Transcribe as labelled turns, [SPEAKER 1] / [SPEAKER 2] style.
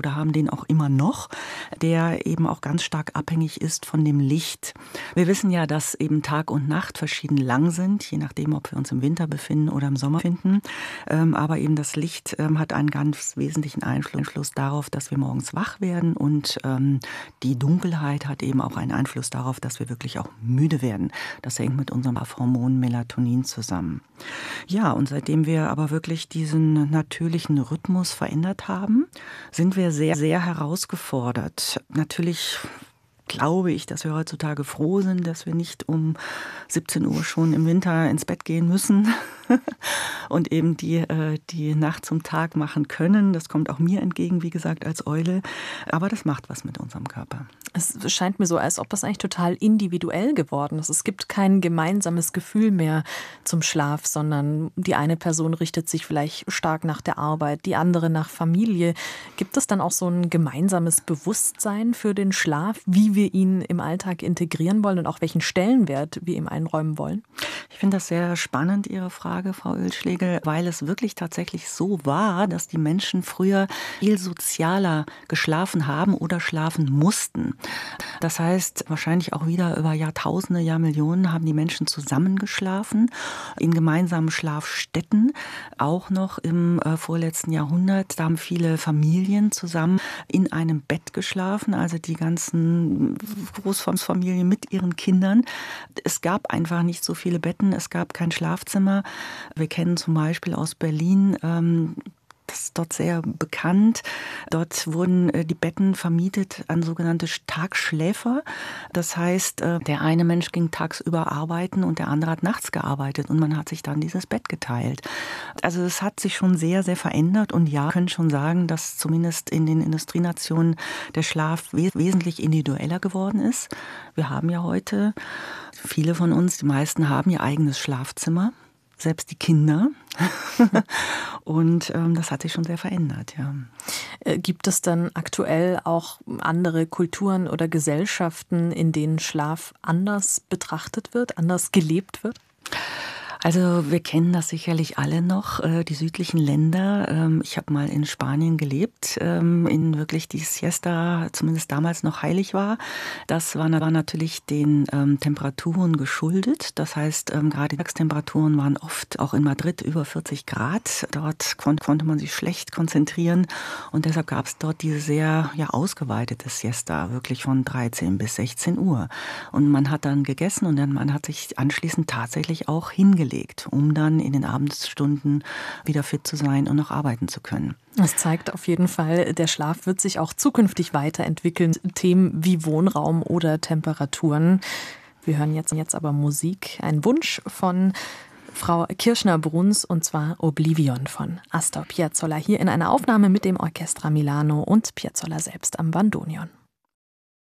[SPEAKER 1] oder haben den auch immer noch, der eben auch ganz stark abhängig ist von dem Licht. Wir wissen ja, dass eben Tag und Nacht verschieden lang sind, je nachdem, ob wir uns im Winter befinden oder im Sommer befinden. Aber eben das Licht hat einen ganz wesentlichen Einfluss darauf, dass wir morgens wach werden, und die Dunkelheit hat eben auch einen Einfluss darauf, dass wir wirklich auch müde werden. Das hängt mit unserem Hormon Melatonin zusammen. Ja, und seitdem wir aber wirklich diesen natürlichen Rhythmus verändert haben, sind wir sehr, sehr herausgefordert. Natürlich glaube ich, dass wir heutzutage froh sind, dass wir nicht um 17 Uhr schon im Winter ins Bett gehen müssen und eben die Nacht zum Tag machen können. Das kommt auch mir entgegen, wie gesagt, als Eule. Aber das macht was mit unserem Körper.
[SPEAKER 2] Es scheint mir so, als ob das eigentlich total individuell geworden ist. Es gibt kein gemeinsames Gefühl mehr zum Schlaf, sondern die eine Person richtet sich vielleicht stark nach der Arbeit, die andere nach Familie. Gibt es dann auch so ein gemeinsames Bewusstsein für den Schlaf, wie wir ihn im Alltag integrieren wollen und auch welchen Stellenwert wir ihm einräumen wollen?
[SPEAKER 1] Ich finde das sehr spannend, Ihre Frage, Frau Oelschlegel, weil es wirklich tatsächlich so war, dass die Menschen früher viel sozialer geschlafen haben oder schlafen mussten. Das heißt, wahrscheinlich auch wieder über Jahrtausende, Jahrmillionen haben die Menschen zusammengeschlafen, in gemeinsamen Schlafstätten. Auch noch im vorletzten Jahrhundert, da haben viele Familien zusammen in einem Bett geschlafen, also die ganzen Großfamilien mit ihren Kindern. Es gab einfach nicht so viele Betten, es gab kein Schlafzimmer. Wir kennen zum Beispiel aus Berlin, das ist dort sehr bekannt. Dort wurden die Betten vermietet an sogenannte Tagschläfer. Das heißt, der eine Mensch ging tagsüber arbeiten und der andere hat nachts gearbeitet und man hat sich dann dieses Bett geteilt. Also es hat sich schon sehr, sehr verändert, und ja, wir können schon sagen, dass zumindest in den Industrienationen der Schlaf wesentlich individueller geworden ist. Wir haben ja heute, viele von uns, die meisten haben ihr eigenes Schlafzimmer. Selbst die Kinder. Und das hat sich schon sehr verändert, ja.
[SPEAKER 2] Gibt es dann aktuell auch andere Kulturen oder Gesellschaften, in denen Schlaf anders betrachtet wird, anders gelebt wird?
[SPEAKER 1] Also wir kennen das sicherlich alle noch, die südlichen Länder. Ich habe mal in Spanien gelebt, in wirklich die Siesta zumindest damals noch heilig war. Das war natürlich den Temperaturen geschuldet. Das heißt, gerade die Tagestemperaturen waren oft auch in Madrid über 40 Grad. Dort konnte man sich schlecht konzentrieren, und deshalb gab es dort diese sehr ausgeweitete Siesta, wirklich von 13 bis 16 Uhr. Und man hat dann gegessen und dann man hat sich anschließend tatsächlich auch hingelegt, um dann in den Abendstunden wieder fit zu sein und noch arbeiten zu können.
[SPEAKER 2] Das zeigt auf jeden Fall, der Schlaf wird sich auch zukünftig weiterentwickeln. Themen wie Wohnraum oder Temperaturen. Wir hören jetzt aber Musik. Ein Wunsch von Frau Kirschner-Bruns, und zwar Oblivion von Astor Piazzolla. Hier in einer Aufnahme mit dem Orchestra Milano und Piazzolla selbst am Bandoneon.